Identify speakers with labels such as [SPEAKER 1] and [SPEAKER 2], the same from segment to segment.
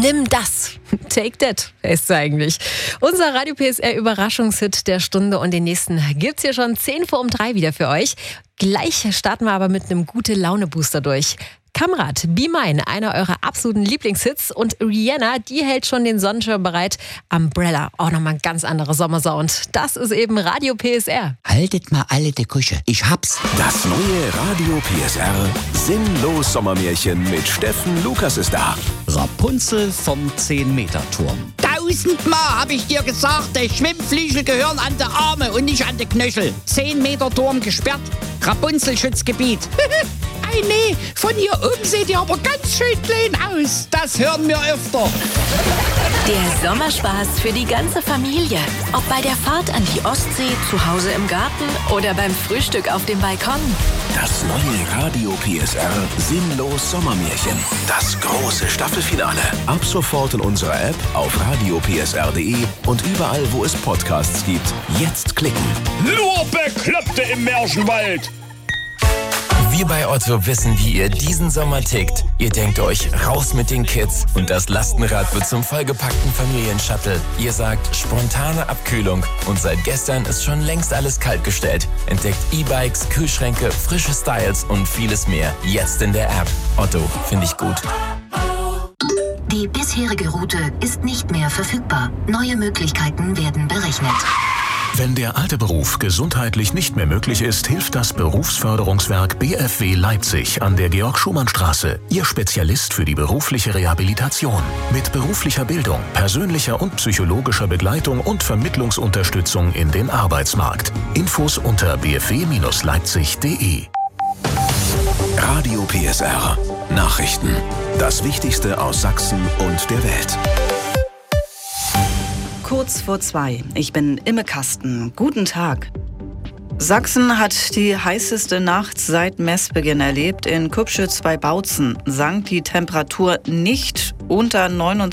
[SPEAKER 1] Nimm das. Take that heißt es eigentlich. Unser Radio PSR Überraschungshit der Stunde und den nächsten gibt's hier schon 2:10 wieder für euch. Gleich starten wir aber mit einem Gute-Laune-Booster durch. Kamrat, Be Mine, einer eurer absoluten Lieblingshits, und Rihanna, die hält schon den Sonnenschirm bereit. Umbrella, auch nochmal ein ganz anderer Sommersound. Das ist eben Radio PSR.
[SPEAKER 2] Haltet mal alle die Kusche, ich hab's.
[SPEAKER 3] Das neue Radio PSR Sinnlos Sommermärchen mit Steffen Lukas ist da.
[SPEAKER 4] Rapunzel vom 10-Meter-Turm.
[SPEAKER 2] 1000-mal hab ich dir gesagt, die Schwimmflügel gehören an die Arme und nicht an die Knöchel. 10-Meter-Turm gesperrt, Rapunzel-Schutzgebiet. Ei nee, von hier oben seht ihr aber ganz schön klein aus. Das hören wir öfter.
[SPEAKER 5] Der Sommerspaß für die ganze Familie. Ob bei der Fahrt an die Ostsee, zu Hause im Garten oder beim Frühstück auf dem Balkon.
[SPEAKER 3] Das neue Radio PSR Sinnlos Sommermärchen. Das große Staffelfinale. Ab sofort in unserer App, auf radiopsr.de und überall, wo es Podcasts gibt. Jetzt klicken.
[SPEAKER 6] Nur Bekloppte im Märchenwald.
[SPEAKER 7] Wir bei Otto wissen, wie ihr diesen Sommer tickt. Ihr denkt euch, raus mit den Kids und das Lastenrad wird zum vollgepackten Familienshuttle. Ihr sagt, spontane Abkühlung und seit gestern ist schon längst alles kaltgestellt. Entdeckt E-Bikes, Kühlschränke, frische Styles und vieles mehr. Jetzt in der App. Otto, finde ich gut.
[SPEAKER 8] Die bisherige Route ist nicht mehr verfügbar. Neue Möglichkeiten werden berechnet.
[SPEAKER 9] Wenn der alte Beruf gesundheitlich nicht mehr möglich ist, hilft das Berufsförderungswerk BFW Leipzig an der Georg-Schumann-Straße. Ihr Spezialist für die berufliche Rehabilitation. Mit beruflicher Bildung, persönlicher und psychologischer Begleitung und Vermittlungsunterstützung in den Arbeitsmarkt. Infos unter bfw-leipzig.de.
[SPEAKER 3] Radio PSR Nachrichten. Das Wichtigste aus Sachsen und der Welt.
[SPEAKER 10] Kurz vor 2. Ich bin Imme Kasten. Guten Tag. Sachsen hat die heißeste Nacht seit Messbeginn erlebt. In Kupschütz bei Bautzen sank die Temperatur nicht unter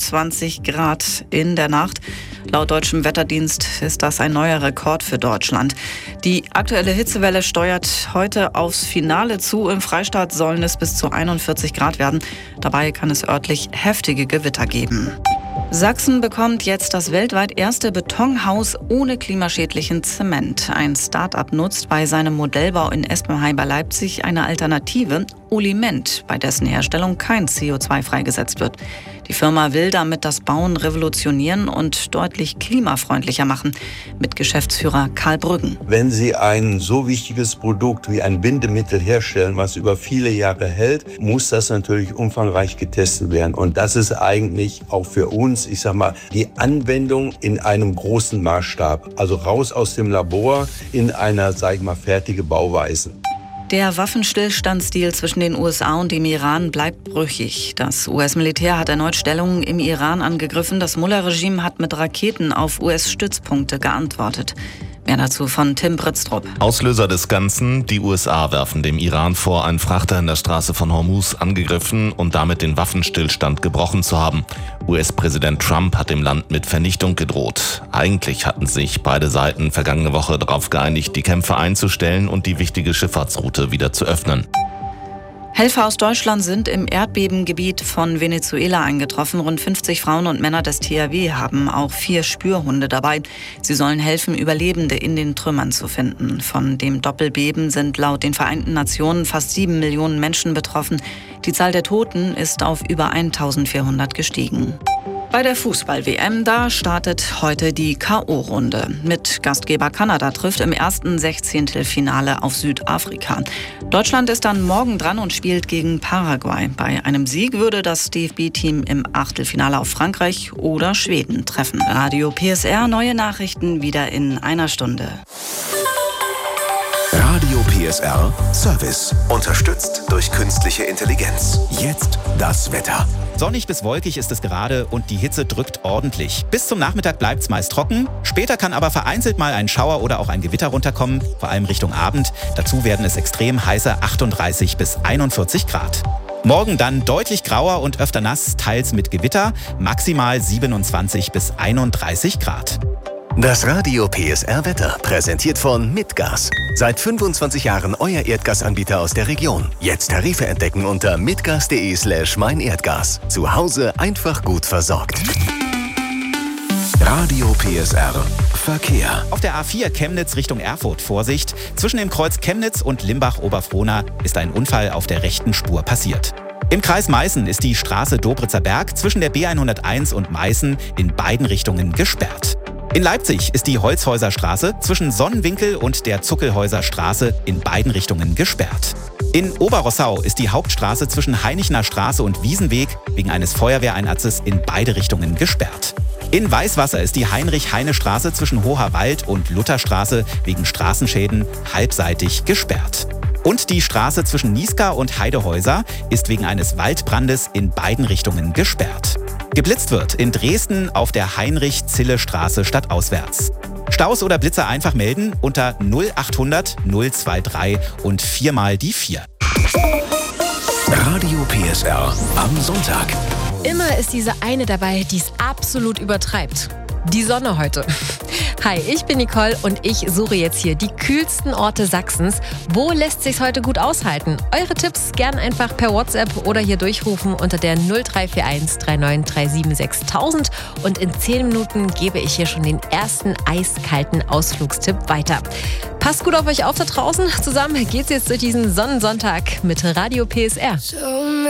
[SPEAKER 10] 29 Grad in der Nacht. Laut deutschem Wetterdienst ist das ein neuer Rekord für Deutschland. Die aktuelle Hitzewelle steuert heute aufs Finale zu. Im Freistaat sollen es bis zu 41 Grad werden. Dabei kann es örtlich heftige Gewitter geben. Sachsen bekommt jetzt das weltweit erste Betonhaus ohne klimaschädlichen Zement. Ein Start-up nutzt bei seinem Modellbau in Espenheim bei Leipzig eine Alternative, Oliment, bei dessen Herstellung kein CO2 freigesetzt wird. Die Firma will damit das Bauen revolutionieren und deutlich klimafreundlicher machen, mit Geschäftsführer Karl Brüggen.
[SPEAKER 11] Wenn Sie ein so wichtiges Produkt wie ein Bindemittel herstellen, was über viele Jahre hält, muss das natürlich umfangreich getestet werden. Und das ist eigentlich auch für uns, ich sag mal, die Anwendung in einem großen Maßstab. Also raus aus dem Labor in einer, sag ich mal, fertige Bauweise.
[SPEAKER 10] Der Waffenstillstandsdeal zwischen den USA und dem Iran bleibt brüchig. Das US-Militär hat erneut Stellungen im Iran angegriffen. Das Mullah-Regime hat mit Raketen auf US-Stützpunkte geantwortet. Mehr dazu von Tim Britztrup.
[SPEAKER 12] Auslöser des Ganzen: die USA werfen dem Iran vor, einen Frachter in der Straße von Hormuz angegriffen und damit den Waffenstillstand gebrochen zu haben. US-Präsident Trump hat dem Land mit Vernichtung gedroht. Eigentlich hatten sich beide Seiten vergangene Woche darauf geeinigt, die Kämpfe einzustellen und die wichtige Schifffahrtsroute wieder zu öffnen.
[SPEAKER 10] Helfer aus Deutschland sind im Erdbebengebiet von Venezuela eingetroffen. Rund 50 Frauen und Männer des THW haben auch 4 Spürhunde dabei. Sie sollen helfen, Überlebende in den Trümmern zu finden. Von dem Doppelbeben sind laut den Vereinten Nationen fast 7 Millionen Menschen betroffen. Die Zahl der Toten ist auf über 1400 gestiegen. Bei der Fußball-WM, da startet heute die K.O.-Runde. Mit Gastgeber Kanada trifft im ersten 16-Finale auf Südafrika. Deutschland ist dann morgen dran und spielt gegen Paraguay. Bei einem Sieg würde das DFB-Team im Achtelfinale auf Frankreich oder Schweden treffen. Radio PSR, neue Nachrichten wieder in einer Stunde.
[SPEAKER 3] Radio PSR Service. Unterstützt durch künstliche Intelligenz. Jetzt das Wetter.
[SPEAKER 4] Sonnig bis wolkig ist es gerade und die Hitze drückt ordentlich. Bis zum Nachmittag bleibt es meist trocken. Später kann aber vereinzelt mal ein Schauer oder auch ein Gewitter runterkommen, vor allem Richtung Abend. Dazu werden es extrem heiße 38 bis 41 Grad. Morgen dann deutlich grauer und öfter nass, teils mit Gewitter, maximal 27 bis 31 Grad.
[SPEAKER 13] Das Radio PSR Wetter, präsentiert von Mitgas. Seit 25 Jahren euer Erdgasanbieter aus der Region. Jetzt Tarife entdecken unter mitgas.de/meinerdgas. Zu Hause einfach gut versorgt.
[SPEAKER 3] Radio PSR Verkehr.
[SPEAKER 4] Auf der A4 Chemnitz Richtung Erfurt Vorsicht. Zwischen dem Kreuz Chemnitz und Limbach-Oberfrohna ist ein Unfall auf der rechten Spur passiert. Im Kreis Meißen ist die Straße Dobritzer Berg zwischen der B101 und Meißen in beiden Richtungen gesperrt. In Leipzig ist die Holzhäuser Straße zwischen Sonnenwinkel und der Zuckelhäuser Straße in beiden Richtungen gesperrt. In Oberrossau ist die Hauptstraße zwischen Heinichener Straße und Wiesenweg wegen eines Feuerwehreinsatzes in beide Richtungen gesperrt. In Weißwasser ist die Heinrich-Heine-Straße zwischen Hoherwald und Lutherstraße wegen Straßenschäden halbseitig gesperrt. Und die Straße zwischen Niesca und Heidehäuser ist wegen eines Waldbrandes in beiden Richtungen gesperrt. Geblitzt wird in Dresden auf der Heinrich-Zille-Straße stadtauswärts. Staus oder Blitzer einfach melden unter 0800 023 und 4 mal die 4.
[SPEAKER 3] Radio PSR am Sonntag.
[SPEAKER 1] Immer ist diese eine dabei, die es absolut übertreibt. Die Sonne heute. Hi, ich bin Nicole und ich suche jetzt hier die kühlsten Orte Sachsens. Wo lässt sich's heute gut aushalten? Eure Tipps gern einfach per WhatsApp oder hier durchrufen unter der 0341 3937 6000 und in 10 Minuten gebe ich hier schon den ersten eiskalten Ausflugstipp weiter. Passt gut auf euch auf da draußen. Zusammen geht's jetzt durch diesen Sonnensonntag mit Radio PSR.